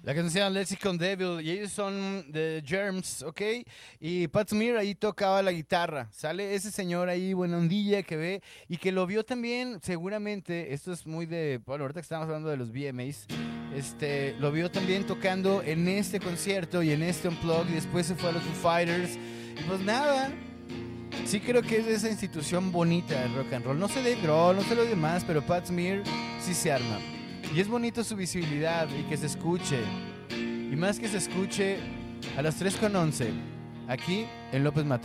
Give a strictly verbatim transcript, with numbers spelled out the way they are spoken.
La canción se llama Lexicon Devil y ellos son The Germs, ¿ok? Y Pat Smear ahí tocaba la guitarra. Sale ese señor ahí, buena ondilla, que ve y que lo vio también, seguramente, esto es muy de, bueno, ahorita que estamos hablando de los V M As, este, lo vio también tocando en este concierto y en este Unplugged y después se fue a los Foo Fighters. Y pues nada, sí creo que es de esa institución bonita del rock and roll. No sé Dave Grohl, no sé los demás, pero Pat Smear sí se arma. Y es bonito su visibilidad y que se escuche. Y más que se escuche a las tres con once, aquí en López Mateos.